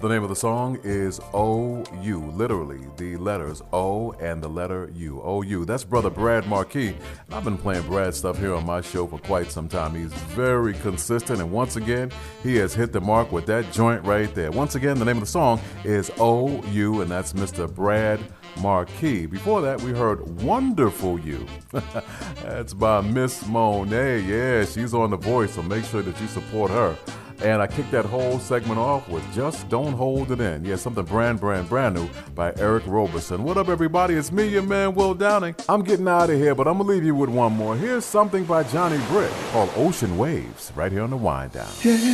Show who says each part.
Speaker 1: The name of the song is O-U, literally the letters O and the letter U. O-U. That's brother Brad Marquis. I've been playing Brad stuff here on my show for quite some time. He's very consistent, and once again, he has hit the mark with that joint right there. Once again, the name of the song is O-U, and that's Mr. Brad Marquis. Before that, we heard Wonderful You. That's by Miss Monet. Yeah, she's on The Voice, so make sure that you support her. And I kicked that whole segment off with Just Don't Hold It In. Yeah, something brand new by Eric Roberson. What up, everybody? It's me, your man, Will Downing. I'm getting out of here, but I'm going to leave you with one more. Here's something by Johnny Britt called Ocean Waves right here on The Wind Down. Yeah.